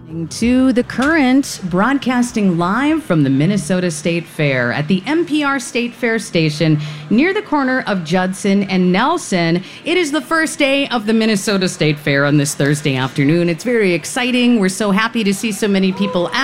To The Current, broadcasting live from the Minnesota State Fair at the NPR State Fair station near the corner of Judson and Nelson. It is the first day of the Minnesota State Fair on this Thursday afternoon. It's very exciting. We're so happy to see so many people out.